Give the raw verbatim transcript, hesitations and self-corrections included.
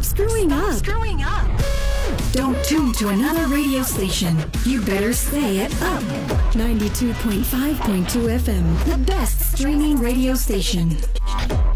Stop screwing up. Screwing up. Don't tune to another radio station. You better stay at Up. ninety-two point five point two F M, the best streaming radio station.